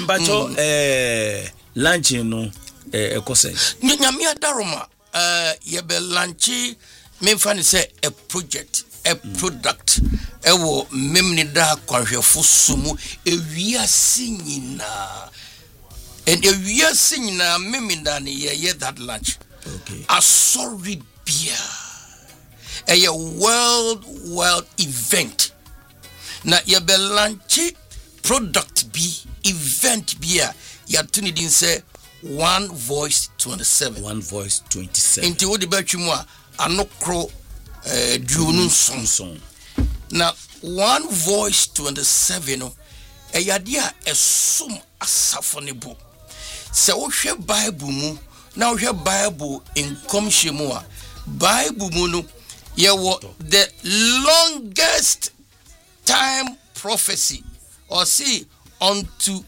Bacho lunch no ekose. Nyame adaroma yebe lunch me fa ne say a project a product ewo memni da kwanhwefo sumu ewiase nyina and ewiase nyina memida ne ye that lunch. Okay. Asori bia a world event na yebe lunch product bi event bia ya tuni din say One Voice 27. One Voice 27. Inti wodi betwemu a anokro duonu sonson. Na One Voice 27 no eyade a esum asafo ne bo. Se wo hwe Bible mu na wo hwe Bible in komhye a Bible mu no ye wo the longest time prophecy or see unto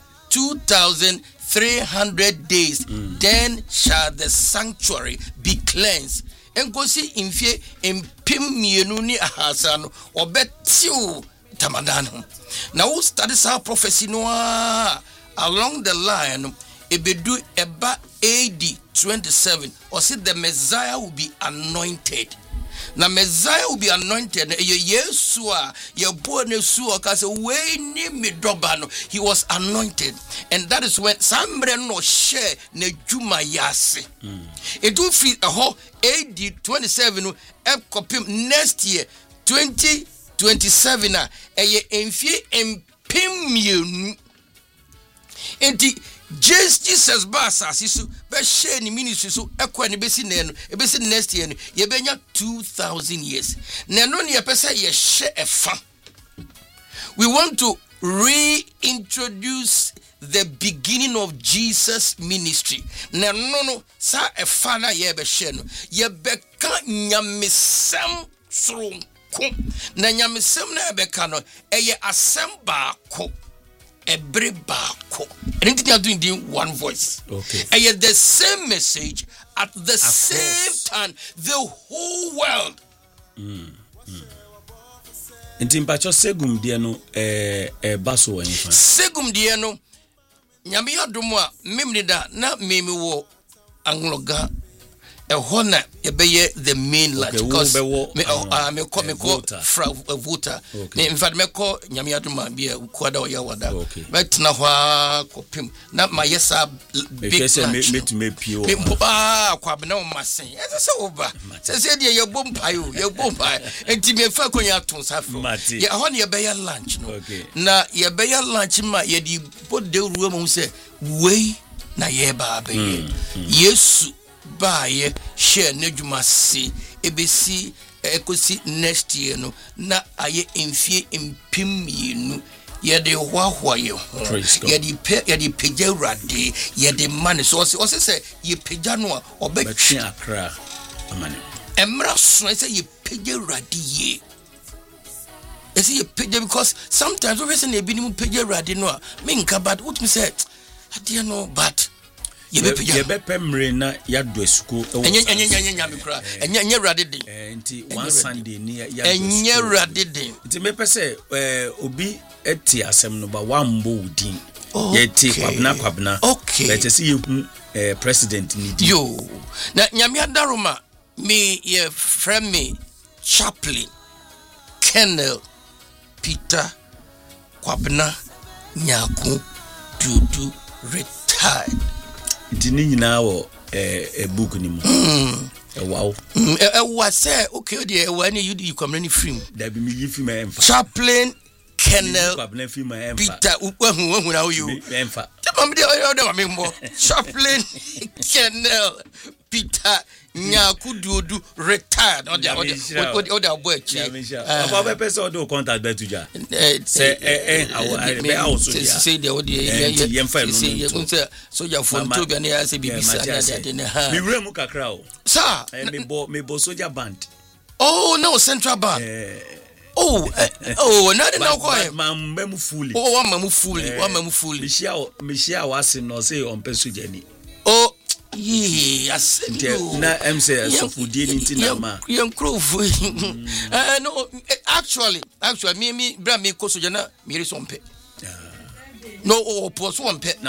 2,300 days then shall the sanctuary be cleansed. Enkosi infie empim mienu ni ahasa no obetiu tamadano. Now who study sa prophecy no along the line ebedu eba AD 27 or see the Messiah will be anointed. Na Messiah will be anointed. Yesua yebone su okase we ni midoba no. He was anointed, and that is when somebody no share ne juma yase. It do feel a whole AD 27 no epkopim next year 2027 eye enfie empim mienu. Enti Jesus Basa sisu be share ni ministry so ekwa ni besi ne no ebesi next year no ye benya 2000 years na no ne pesa ye share efa. We want to reintroduce the beginning of Jesus ministry. Na no sa efa na ye be share no ye be ka nyamesem sronko na nyamesem na be ka no eye asem baako every bako. Anything are doing in one voice. Okay. And yet the same message at the same time, the whole world. Inti mpacho segum die no baso wa nfa. Segum die no nyame adomo a memni da na memi wo angloga hona ebeye the main lunch because me call fra voter in fact me call nyame adoma bia kwada oya wada but na hwa kopim na mayesa big me me pio kwabena o masen ese oba se de ye bompayo enti me fa konya ton safro ye hona ebeye lunch no na ebeye lunch ma ye di bode ruwa mu se wei na ye ba be Yesu baye share nedwuma se ebesi ekosi next year no na aye enfie empim yenu ye de hwahwa ye ho ye de pegya urade ye de mane so se ye pegya no a obetwe akra amane emra so se ye pegya urade ye ese ye pegya because sometimes we say na ebi ni mu pegya urade no a me nka bad what me say ade no bad ye be pemre na yado asuko enya mikra enya radede enti one Sunday ni yado enya radede enti me pese obi eti asem no ba wambo udin ye ti kwabna let us see you president ni di yo na nyame adaroma me ye friend me chaplain Colonel Peter Kwabna Nyaku Dudu retired. Dini nyina wo book ni mu wow was say okay dey when you come any film that be me yifi ma emfa chaplain Colonel Peter wahu na you emfa mama dey me mo chaplain Colonel Peter Nyaku Dudu retired or the boy aba be person do contact be tuja say be house say the so your phone to be na say BBC me remu kakra o sir me bo soldier band oh no central bank oh na na ko mam fully oh mam fully me share was no say on person jani oh yes na MC so fudie ni ntina ma no actually me bra me ko soja na me resompe no o po so ompe